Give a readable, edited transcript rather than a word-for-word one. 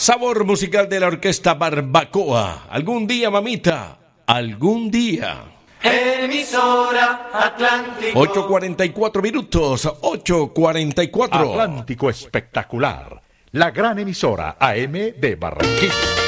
Sabor musical de la orquesta Barbacoa. Algún día, mamita, algún día. Emisora Atlántico. 8:44 minutos, 8:44. Atlántico Espectacular, la gran emisora AM de Barranquilla.